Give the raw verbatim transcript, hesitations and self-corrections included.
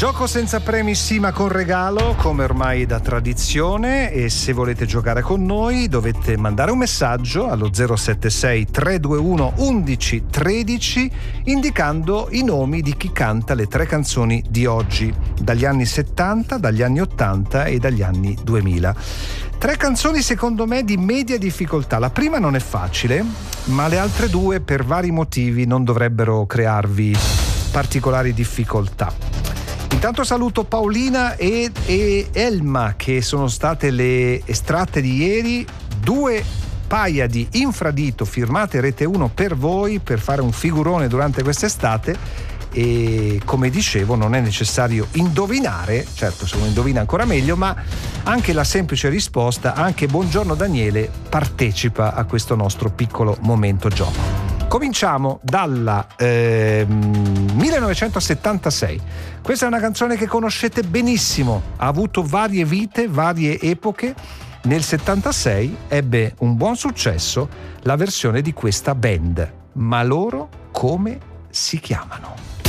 Gioco senza premi sì ma con regalo, come ormai da tradizione, e se volete giocare con noi dovete mandare un messaggio allo zero sette sei tre due uno undici tredici indicando i nomi di chi canta le tre canzoni di oggi, dagli anni settanta, dagli anni ottanta e dagli anni duemila. Tre canzoni secondo me di media difficoltà. La prima non è facile, ma le altre due per vari motivi non dovrebbero crearvi particolari difficoltà. Intanto saluto Paolina e, e Elma, che sono state le estratte di ieri, due paia di infradito firmate Rete uno per voi, per fare un figurone durante quest'estate. E come dicevo non è necessario indovinare, certo se uno indovina ancora meglio, ma anche la semplice risposta, anche Buongiorno Daniele, partecipa a questo nostro piccolo momento gioco. Cominciamo dalla eh, millenovecentosettantasei. Questa è una canzone che conoscete benissimo, ha avuto varie vite, varie epoche. Nel settantasei ebbe un buon successo la versione di questa band, ma loro come si chiamano?